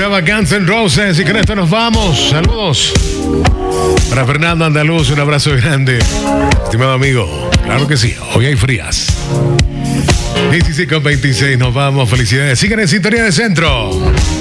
escuchaba Guns N' Roses y con esto nos vamos. Saludos para Fernando Andaluz, un abrazo grande. Estimado amigo, claro que sí, hoy hay frías. 16:26, nos vamos, felicidades. Sigan en sintonía de Centro.